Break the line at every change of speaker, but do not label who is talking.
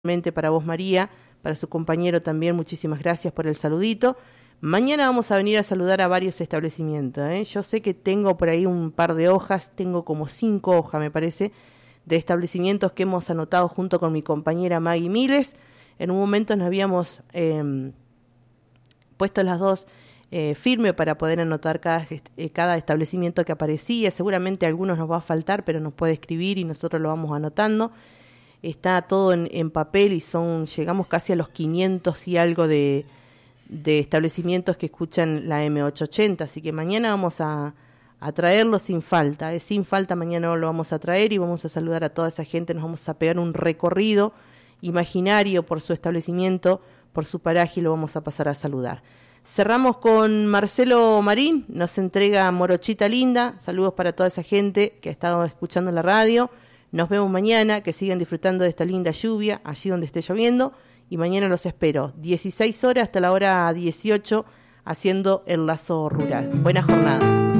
Para vos, María, para su compañero también, muchísimas gracias por el saludito. Mañana vamos a venir a saludar a varios establecimientos, ¿eh? Yo sé que tengo por ahí un par de hojas, tengo como 5 hojas, me parece, de establecimientos que hemos anotado junto con mi compañera Maggie Miles. En un momento nos habíamos puesto las dos firme para poder anotar cada establecimiento que aparecía. Seguramente a algunos nos va a faltar, pero nos puede escribir y nosotros lo vamos anotando. Está todo en papel y llegamos casi a los 500 y algo de establecimientos que escuchan la M880, así que mañana vamos a traerlo sin falta, sin falta mañana lo vamos a traer y vamos a saludar a toda esa gente, nos vamos a pegar un recorrido imaginario por su establecimiento, por su paraje y lo vamos a pasar a saludar. Cerramos con Marcelo Marín, nos entrega Morochita Linda, saludos para toda esa gente que ha estado escuchando la radio. Nos vemos mañana, que sigan disfrutando de esta linda lluvia, allí donde esté lloviendo, y mañana los espero, 16 horas hasta la hora 18, haciendo el lazo rural. Buena jornada.